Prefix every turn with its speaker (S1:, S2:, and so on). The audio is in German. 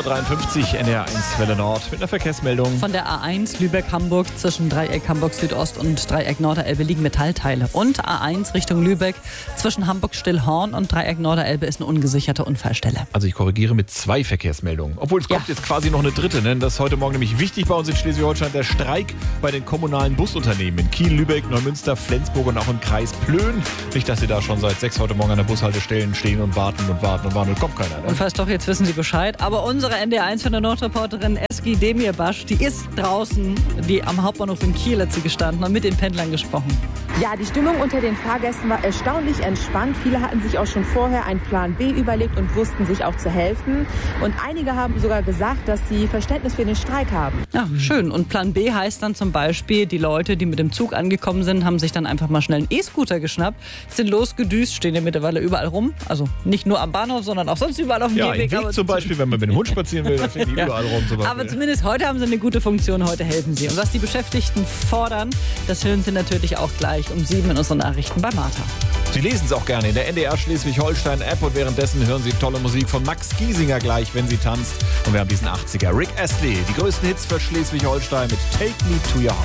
S1: 7.53 Uhr, NDR 1 Welle Nord mit einer Verkehrsmeldung.
S2: Von der A1 Lübeck-Hamburg zwischen Dreieck Hamburg Südost und Dreieck Norderelbe liegen Metallteile. Und A1 Richtung Lübeck zwischen Hamburg-Stillhorn und Dreieck Norderelbe ist eine ungesicherte Unfallstelle.
S1: Also ich korrigiere mit 2 Verkehrsmeldungen. Obwohl es kommt jetzt quasi noch eine dritte. Ne? Das ist heute Morgen nämlich wichtig bei uns in Schleswig-Holstein. Der Streik bei den kommunalen Busunternehmen in Kiel, Lübeck, Neumünster, Flensburg und auch im Kreis Plön. Nicht, dass Sie da schon seit 6 heute Morgen an der Bushaltestelle stehen und warten und kommt keiner. Ne?
S2: Und falls doch, jetzt wissen Sie Bescheid. Aber unsere NDR 1 von der Nordreporterin Eski Demirbaş, die ist draußen, die am Hauptbahnhof in Kiel hat sie gestanden und mit den Pendlern gesprochen.
S3: Ja, die Stimmung unter den Fahrgästen war erstaunlich entspannt. Viele hatten sich auch schon vorher einen Plan B überlegt und wussten sich auch zu helfen. Und einige haben sogar gesagt, dass sie Verständnis für den Streik haben.
S2: Ja, schön. Und Plan B heißt dann zum Beispiel, die Leute, die mit dem Zug angekommen sind, haben sich dann einfach mal schnell einen E-Scooter geschnappt, sind losgedüst, stehen ja mittlerweile überall rum. Also nicht nur am Bahnhof, sondern auch sonst überall auf dem
S1: Ja,
S2: Gehweg.
S1: im Weg zum Beispiel, wenn man mit dem Hund spazieren will, da stehen die überall rum. Zum Beispiel.
S2: Aber zumindest heute haben sie eine gute Funktion, heute helfen sie. Und was die Beschäftigten fordern, das hören sie natürlich auch gleich um 7 in unseren Nachrichten bei Martha.
S1: Sie lesen es auch gerne in der NDR Schleswig-Holstein-App und währenddessen hören Sie tolle Musik von Max Giesinger gleich, wenn sie tanzt. Und wir haben diesen 80er Rick Astley, die größten Hits für Schleswig-Holstein mit Take Me to Your Heart.